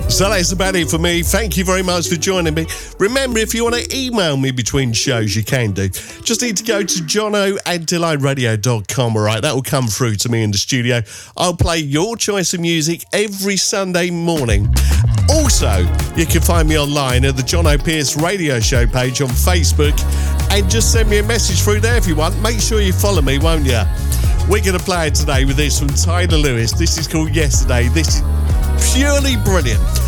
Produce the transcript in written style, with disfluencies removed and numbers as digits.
So that's about it for me. Thank you very much for joining me. Remember, if you want to email me between shows, you can do. Just need to go to jono@delighteradio.com, all right? That will come through to me in the studio. I'll play your choice of music every Sunday morning. Also, you can find me online at the John O'Pearce Radio Show page on Facebook, and just send me a message through there if you want. Make sure you follow me, won't you? We're going to play it today with this from Tyler Lewis. This is called Yesterday. This is purely brilliant.